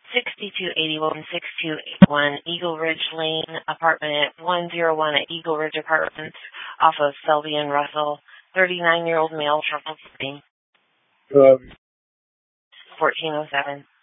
6281-6281 Eagle Ridge Lane, apartment 101 at Eagle Ridge Apartments, off of Selby and Russell. 39-year-old male, trouble sleeping. 1407.